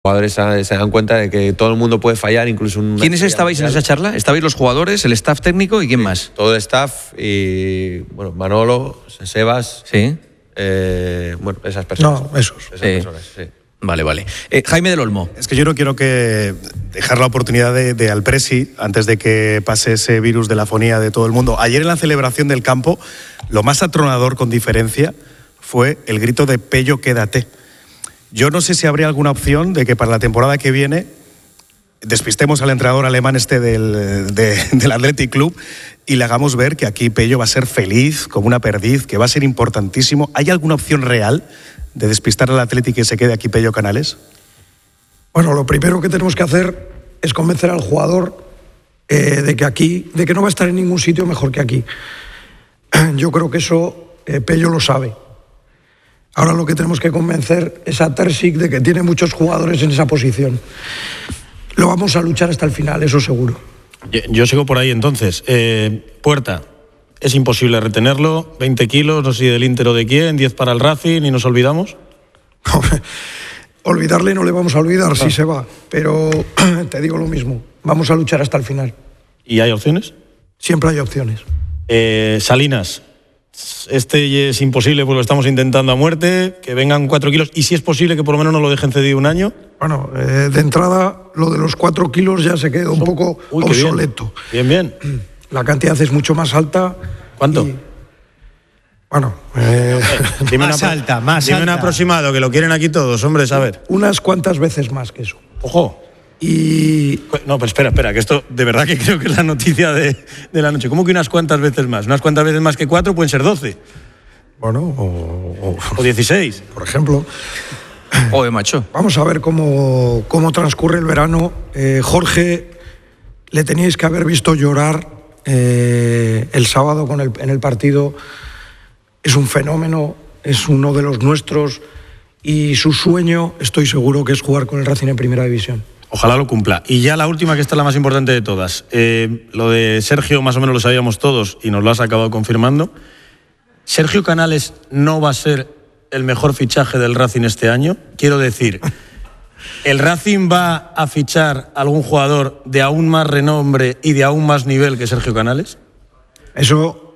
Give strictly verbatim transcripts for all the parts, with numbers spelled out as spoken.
jugadores se dan cuenta de que todo el mundo puede fallar, incluso un... ¿Quiénes estabais en esa charla? ¿Estabais los jugadores, el staff técnico y quién sí, más? Todo el staff y, bueno, Manolo, Sebas... Sí. Eh, bueno, esas personas. No, esos. Esas Sí. personas, sí. Vale, vale. Eh, Jaime del Olmo. Es que yo no quiero que dejar la oportunidad de, de al Presi, antes de que pase ese virus de la fonía de todo el mundo. Ayer en la celebración del campo, lo más atronador con diferencia fue el grito de Pello, quédate. Yo no sé si habría alguna opción de que para la temporada que viene despistemos al entrenador alemán este del, de, del Athletic Club y le hagamos ver que aquí Pello va a ser feliz como una perdiz, que va a ser importantísimo. ¿Hay alguna opción real de despistar al Athletic y que se quede aquí Pello Canales? Bueno, lo primero que tenemos que hacer es convencer al jugador eh, de que aquí, de que no va a estar en ningún sitio mejor que aquí. Yo creo que eso eh, Pello lo sabe. Ahora lo que tenemos que convencer es a Terzic de que tiene muchos jugadores en esa posición. Lo vamos a luchar hasta el final, eso seguro. Yo, yo sigo por ahí entonces. Eh, Puerta, es imposible retenerlo. veinte kilos, no sé si del Inter o de quién, diez para el Racing y nos olvidamos. Olvidarle no le vamos a olvidar, ah. si se va. Pero te digo lo mismo, vamos a luchar hasta el final. ¿Y hay opciones? Siempre hay opciones. Eh, Salinas. Este es imposible, pues lo estamos intentando a muerte, que vengan cuatro kilos y si es posible que por lo menos nos lo dejen cedido un año. Bueno, eh, de entrada lo de los cuatro kilos ya se quedó un poco Uy, obsoleto. Bien, bien. bien. La cantidad es mucho más alta. ¿Cuánto? Y, bueno, eh, dime más una, alta, más dime alta. un aproximado, que lo quieren aquí todos, hombre, a ver. unas cuantas veces más que eso. Ojo. Y... No, pero espera, espera, que esto de verdad que creo que es la noticia de, de la noche. ¿Cómo que unas cuantas veces más? Unas cuantas veces más que cuatro pueden ser doce. Bueno, o, o, o dieciséis. Por ejemplo. Joder, macho. Vamos a ver cómo, cómo transcurre el verano. Eh, Jorge, le teníais que haber visto llorar eh, el sábado con el, en el partido. Es un fenómeno, es uno de los nuestros y su sueño, estoy seguro, que es jugar con el Racing en Primera División. Ojalá lo cumpla. Y ya la última, que esta es la más importante de todas. Eh, lo de Sergio más o menos lo sabíamos todos y nos lo has acabado confirmando. ¿Sergio Canales no va a ser el mejor fichaje del Racing este año? Quiero decir, ¿el Racing va a fichar a algún jugador de aún más renombre y de aún más nivel que Sergio Canales? Eso,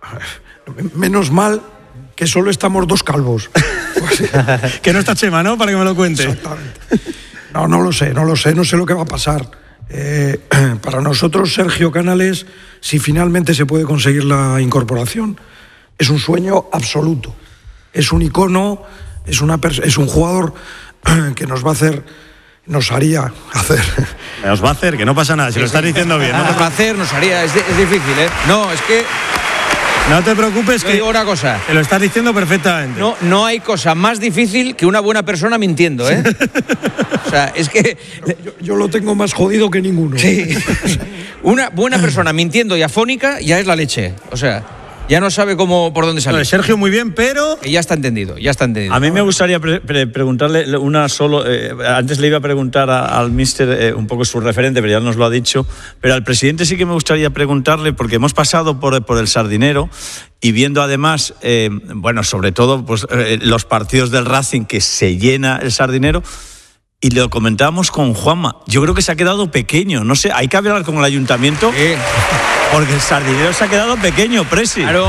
menos mal que solo estamos dos calvos. Que no está Chema, ¿no? Para que me lo cuente. Exactamente. No, no lo sé, no lo sé, no sé lo que va a pasar. Eh, para nosotros, Sergio Canales, si finalmente se puede conseguir la incorporación, es un sueño absoluto. Es un icono, es, una es un jugador que nos va a hacer, nos haría hacer. Nos va a hacer, que no pasa nada, si lo estás diciendo bien. Nos va a hacer, nos haría, es, es difícil, ¿eh? No, es que... No te preocupes, Yo que digo una cosa. Te lo estás diciendo perfectamente. No, no hay cosa más difícil que una buena persona mintiendo, ¿eh? O sea, es que... Yo, yo lo tengo más jodido que ninguno. Sí. Una buena persona mintiendo y afónica ya es la leche. O sea, ya no sabe cómo por dónde salir. No, Sergio muy bien, pero... Que ya está entendido, ya está entendido. A mí me gustaría pre pre preguntarle una solo... Eh, antes le iba a preguntar a, al míster eh, un poco su referente, pero ya nos lo ha dicho. Pero al presidente sí que me gustaría preguntarle, porque hemos pasado por, por el Sardinero y viendo además, eh, bueno, sobre todo pues, eh, los partidos del Racing que se llena el Sardinero. Y lo comentábamos con Juanma. Yo creo que se ha quedado pequeño. No sé, hay que hablar con el ayuntamiento. Sí. Porque el Sardinero se ha quedado pequeño, Presi. Claro.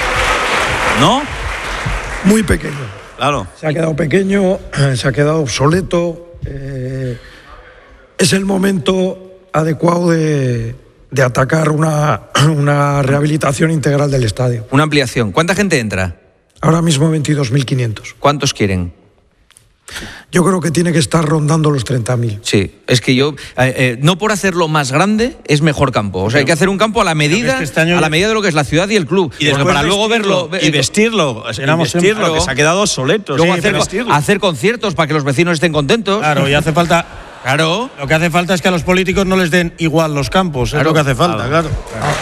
¿No? Muy pequeño. Claro. Se ha quedado pequeño, se ha quedado obsoleto. Eh, es el momento adecuado de, de atacar una, una rehabilitación integral del estadio. Una ampliación. ¿Cuánta gente entra? Ahora mismo veintidós mil quinientos. ¿Cuántos quieren? Yo creo que tiene que estar rondando los treinta mil. Sí, es que yo, eh, eh, no por hacerlo más grande, es mejor campo. O sea, hay que hacer un campo a la medida, es que este año a la ya... medida de lo que es la ciudad y el club. Y Porque para luego vestirlo, verlo... Y vestirlo, y vestirlo, claro. que se ha quedado obsoleto. Luego Sí, hacer, vestirlo. hacer conciertos para que los vecinos estén contentos. Claro, y hace falta... Claro. Lo que hace falta es que a los políticos no les den igual los campos. Claro. Es lo que hace falta, Claro. claro. claro.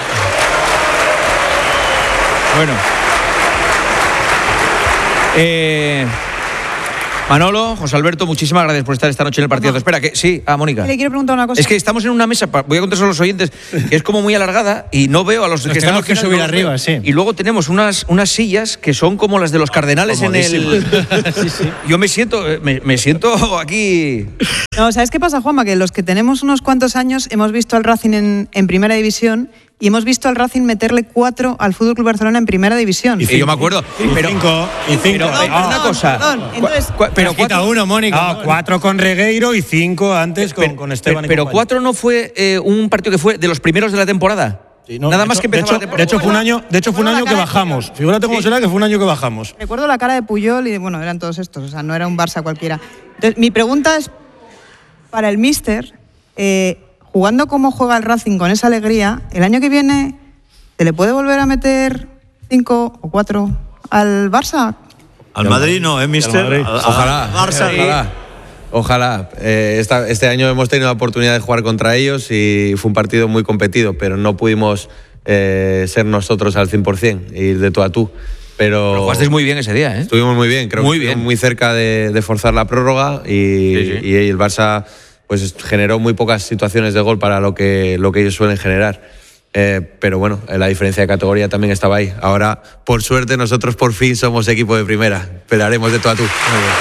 Bueno. Eh... Manolo, José Alberto, muchísimas gracias por estar esta noche en el partido. Espera, que sí, a Mónica. Le quiero preguntar una cosa. Es que estamos en una mesa, voy a contar a los oyentes, que es como muy alargada y no veo a los, los que están que subir arriba, veo. Sí. Y luego tenemos unas, unas sillas que son como las de los cardenales en el. Sí, sí. Yo me siento, me, me siento aquí. No, ¿sabes qué pasa, Juanma? Que los que tenemos unos cuantos años hemos visto al Racing en, en primera división. Y hemos visto al Racing meterle cuatro al F C Barcelona en primera división. Y cinco, yo me acuerdo. Y pero, cinco. Y cinco. Pero, no, no, una cosa. Perdón, entonces, cu- cu- pero quita uno, Mónica. No, cuatro con Regueiro y cinco antes con, pero, con Esteban. Pero, y pero cuatro no fue eh, un partido que fue de los primeros de la temporada. Sí, no, Nada de más hecho, que empezaba de hecho, la temporada. De hecho, fue un año, de hecho, fue un año que bajamos. Figúrate cómo Sí. será que fue un año que bajamos. Recuerdo la cara de Puyol y, bueno, eran todos estos. O sea, no era un Barça cualquiera. Entonces, mi pregunta es, para el míster, eh, jugando como juega el Racing con esa alegría, el año que viene, ¿se le puede volver a meter cinco o cuatro al Barça? Al Madrid no, ¿eh, mister? Al, al, Ojalá, al Barça. ojalá. Ojalá. Eh, esta, este año hemos tenido la oportunidad de jugar contra ellos y fue un partido muy competido, pero no pudimos eh, ser nosotros al cien por ciento, ir de tú a tú. Pero, Pero jugasteis muy bien ese día, ¿eh? Estuvimos muy bien, creo Muy que bien. estuvimos muy cerca de, de forzar la prórroga y, Sí, sí. y el Barça pues generó muy pocas situaciones de gol para lo que, lo que ellos suelen generar. Eh, pero bueno, la diferencia de categoría también estaba ahí. Ahora, por suerte, nosotros por fin somos equipo de primera. Pelearemos de tú a tú.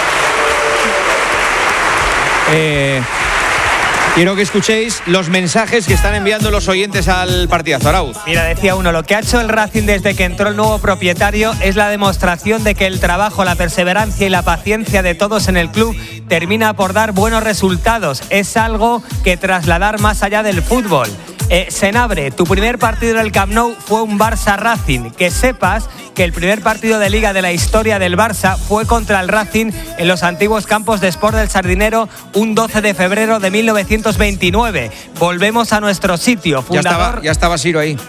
Eh, quiero que escuchéis los mensajes que están enviando los oyentes al partidazo. Arauz. Mira, decía uno, lo que ha hecho el Racing desde que entró el nuevo propietario es la demostración de que el trabajo, la perseverancia y la paciencia de todos en el club termina por dar buenos resultados. Es algo que trasladar más allá del fútbol. Eh, Senabre, tu primer partido en el Camp Nou fue un Barça-Racing. Que sepas que el primer partido de Liga de la historia del Barça fue contra el Racing en los antiguos campos de Sport del Sardinero un doce de febrero de mil novecientos veintinueve. Volvemos a nuestro sitio. Ya Fundador, estaba, ya estaba Siro ahí.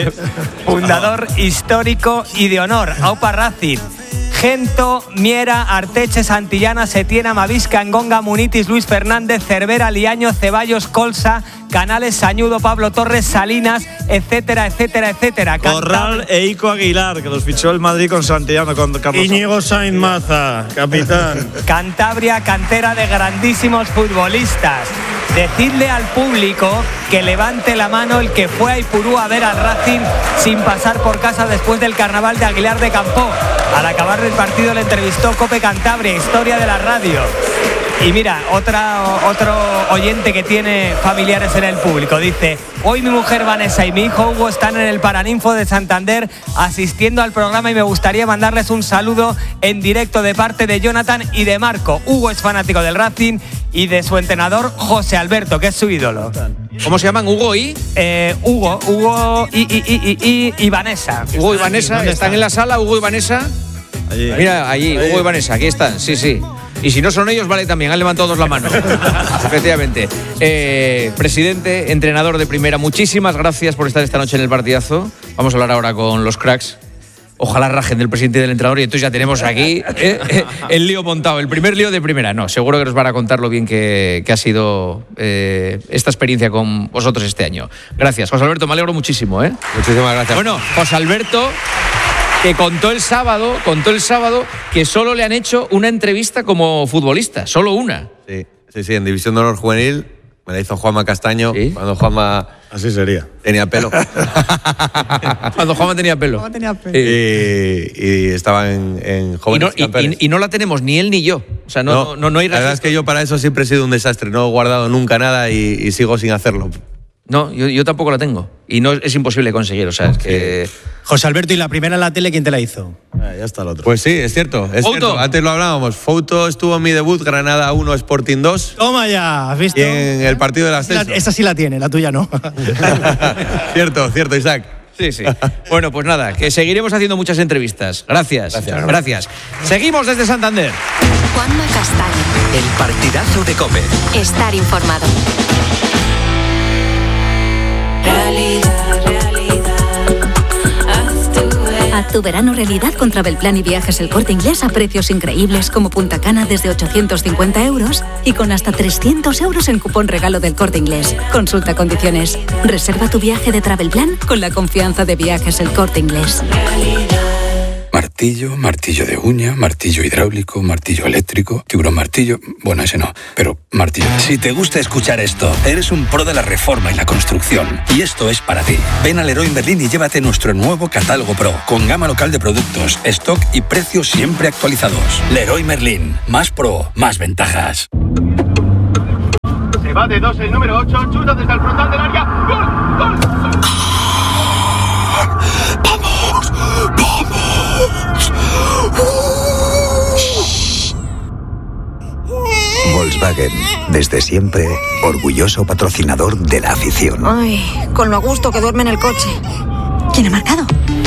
fundador histórico y de honor. Aupa Racing. Gento, Miera, Arteche, Santillana, Setiena, Mavisca, Engonga, Munitis, Luis Fernández, Cervera, Liaño, Ceballos, Colsa, Canales, Sañudo, Pablo Torres, Salinas, etcétera, etcétera, etcétera. Corral e Ico Aguilar, que los fichó el Madrid con Santillana, con Carlos. Íñigo Sainz Maza, capitán. Cantabria, cantera de grandísimos futbolistas. Decidle al público que levante la mano el que fue a Ipurú a ver al Racing sin pasar por casa después del carnaval de Aguilar de Campoo. Al acabar el partido le entrevistó Cope Cantabria, historia de la radio. Y mira, otra, otro oyente que tiene familiares en el público dice: hoy mi mujer Vanessa y mi hijo Hugo están en el Paraninfo de Santander asistiendo al programa y me gustaría mandarles un saludo en directo de parte de Jonathan y de Marco. Hugo es fanático del Racing y de su entrenador José Alberto, que es su ídolo. ¿Cómo se llaman? ¿Hugo y? Eh, Hugo, Hugo y, y, y, y, y Vanessa. Hugo y Vanessa, ¿están en la sala Hugo y Vanessa? Allí. Mira, allí, Hugo y Vanessa, aquí están, sí, sí. Y si no son ellos, vale también, han levantado todos la mano. Efectivamente. Eh, presidente, entrenador de primera, muchísimas gracias por estar esta noche en el partidazo. Vamos a hablar ahora con los cracks. Ojalá rajen del presidente y del entrenador y entonces ya tenemos aquí eh, eh, el lío montado, el primer lío de primera. No, seguro que nos van a contar lo bien que, que ha sido eh, esta experiencia con vosotros este año. Gracias, José Alberto, me alegro muchísimo. ¿eh? Muchísimas gracias. Bueno, José Alberto, que contó el sábado, contó el sábado que solo le han hecho una entrevista como futbolista, solo una. Sí, sí, sí, en División de Honor Juvenil me la hizo Juanma Castaño, ¿Sí? cuando Juanma Así sería. tenía pelo. Cuando Juanma tenía pelo. Juanma tenía pelo. y, y estaba en, en Y Jóvenes no, y- Campeones. y- y no la tenemos ni él ni yo. O sea, no, no, no, no hay la verdad es registro. que yo para eso siempre he sido un desastre. No he guardado nunca nada y, y sigo sin hacerlo. No, yo, yo tampoco la tengo. Y no es imposible conseguir. O sea, es que. José Alberto, ¿y la primera en la tele quién te la hizo? Ah, ya está el otro. Pues sí, es cierto. Es Fouto. cierto. Antes lo hablábamos. Fouto estuvo en mi debut, Granada uno, Sporting dos. Toma ya, ¿has visto? Y en el partido del Sí la- ascenso. esa sí la tiene, la tuya no. Cierto, cierto, Isaac. Sí, sí. Bueno, pues nada, que seguiremos haciendo muchas entrevistas. Gracias. Gracias. Gracias. Seguimos desde Santander. Juanma Castaño. El partidazo de COPE. Estar informado. Realidad, realidad, haz tu ver- Haz tu verano realidad con Travelplan y Viajes El Corte Inglés a precios increíbles como Punta Cana desde ochocientos cincuenta euros y con hasta trescientos euros en cupón regalo del Corte Inglés. Consulta condiciones. Reserva tu viaje de Travelplan con la confianza de Viajes El Corte Inglés. Martillo, martillo de uña, martillo hidráulico, martillo eléctrico, tiburón martillo... Bueno, ese no, pero martillo... Si te gusta escuchar esto, eres un pro de la reforma y la construcción. Y esto es para ti. Ven al Leroy Merlin y llévate nuestro nuevo catálogo Pro, con gama local de productos, stock y precios siempre actualizados. Leroy Merlin. Más pro, más ventajas. Se va de dos el número ocho, chuta desde el frontal del área. ¡Gol! ¡Gol! ¡Vamos! ¡Vamos! Volkswagen, desde siempre, orgulloso patrocinador de la afición. Ay, con lo a gusto que duerme en el coche. ¿Quién ha marcado?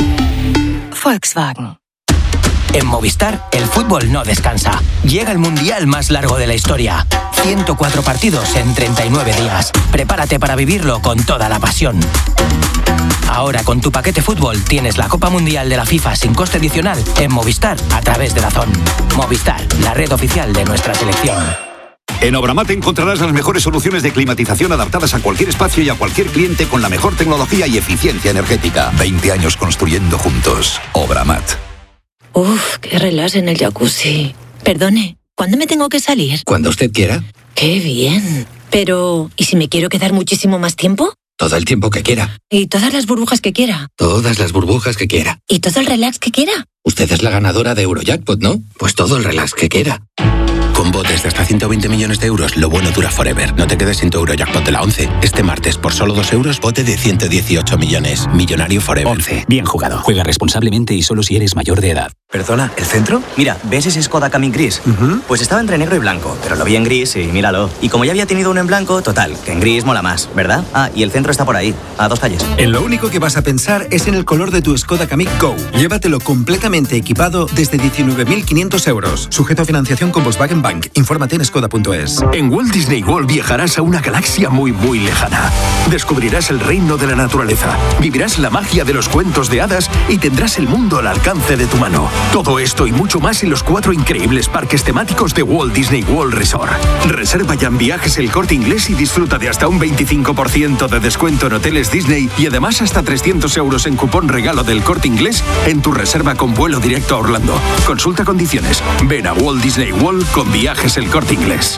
Volkswagen. En Movistar, el fútbol no descansa. Llega el mundial más largo de la historia. ciento cuatro partidos en treinta y nueve días. Prepárate para vivirlo con toda la pasión. Ahora con tu paquete fútbol tienes la Copa Mundial de la FIFA sin coste adicional en Movistar a través de DAZN. Movistar, la red oficial de nuestra selección. En Obramat encontrarás las mejores soluciones de climatización adaptadas a cualquier espacio y a cualquier cliente con la mejor tecnología y eficiencia energética. veinte años construyendo juntos. Obramat. Uf, qué relax en el jacuzzi. Perdone, ¿cuándo me tengo que salir? Cuando usted quiera. Qué bien. Pero, ¿y si me quiero quedar muchísimo más tiempo? Todo el tiempo que quiera. ¿Y todas las burbujas que quiera? Todas las burbujas que quiera. ¿Y todo el relax que quiera? Usted es la ganadora de Eurojackpot, ¿no? Pues todo el relax que quiera. Con botes de hasta ciento veinte millones de euros, lo bueno dura forever. No te quedes sin tu Eurojackpot de la once. Este martes, por solo dos euros, bote de ciento dieciocho millones. Millonario forever. once. Bien jugado. Juega responsablemente y solo si eres mayor de edad. Perdona, ¿el centro? Mira, ¿ves ese Skoda Kamiq gris? Uh-huh. Pues estaba entre negro y blanco, pero lo vi en gris y míralo. Y como ya había tenido uno en blanco, total, que en gris mola más, ¿verdad? Ah, y el centro está por ahí, a dos calles. En lo único que vas a pensar es en el color de tu Skoda Kamiq Go. Llévatelo completamente equipado desde diecinueve mil quinientos euros. Sujeto a financiación con Volkswagen Bank. Infórmate en skoda punto es. En Walt Disney World viajarás a una galaxia muy, muy lejana. Descubrirás el reino de la naturaleza, vivirás la magia de los cuentos de hadas y tendrás el mundo al alcance de tu mano. Todo esto y mucho más en los cuatro increíbles parques temáticos de Walt Disney World Resort. Reserva ya en Viajes El Corte Inglés y disfruta de hasta un veinticinco por ciento de descuento en hoteles Disney y además hasta trescientos euros en cupón regalo del Corte Inglés en tu reserva con vuelo directo a Orlando. Consulta condiciones. Ven a Walt Disney World con Viajes El Corte Inglés.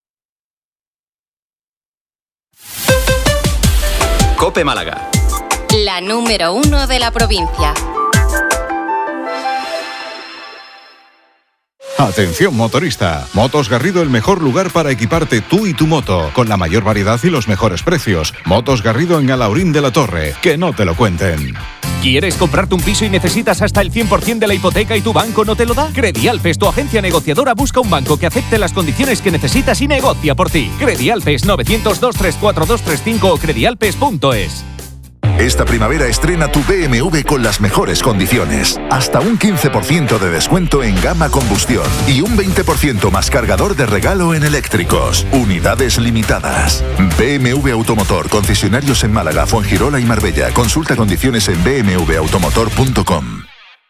COPE Málaga. La número uno de la provincia. Atención motorista, Motos Garrido, el mejor lugar para equiparte tú y tu moto, con la mayor variedad y los mejores precios. Motos Garrido en Alaurín de la Torre, que no te lo cuenten. ¿Quieres comprarte un piso y necesitas hasta el cien por ciento de la hipoteca y tu banco no te lo da? Credialpes, tu agencia negociadora, busca un banco que acepte las condiciones que necesitas y negocia por ti. Credialpes, novecientos, dos tres cuatro, dos tres cinco o credialpes punto es. Esta primavera estrena tu B M W con las mejores condiciones. Hasta un quince por ciento de descuento en gama combustión y un veinte por ciento más cargador de regalo en eléctricos. Unidades limitadas. B M W Automotor, concesionarios en Málaga, Fuengirola y Marbella. Consulta condiciones en b m w automotor punto com.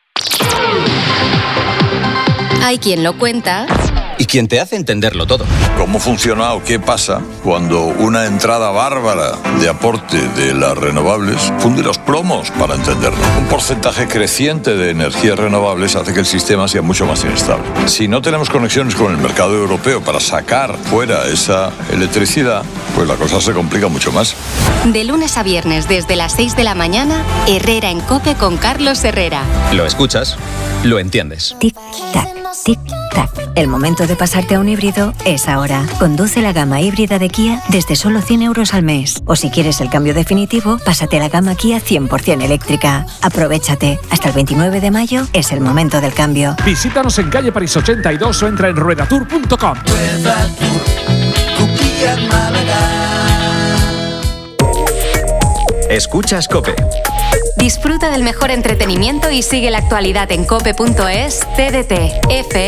Hay quien lo cuenta y quien te hace entenderlo todo. ¿Cómo funciona o qué pasa cuando una entrada bárbara de aporte de las renovables funde los plomos, para entenderlo? Un porcentaje creciente de energías renovables hace que el sistema sea mucho más inestable. Si no tenemos conexiones con el mercado europeo para sacar fuera esa electricidad, pues la cosa se complica mucho más. De lunes a viernes desde las seis de la mañana, Herrera en COPE con Carlos Herrera. Lo escuchas, lo entiendes. Tic-tac, tic-tac. El momento de pasarte a un híbrido es ahora. Conduce la gama híbrida de Kia desde solo cien euros al mes. O si quieres el cambio definitivo, pásate a la gama Kia cien por ciento eléctrica. Aprovéchate. Hasta el veintinueve de mayo es el momento del cambio. Visítanos en calle París ochenta y dos o entra en ruedatur punto com. Escuchas COPE. Disfruta del mejor entretenimiento y sigue la actualidad en cope punto es, T D T, F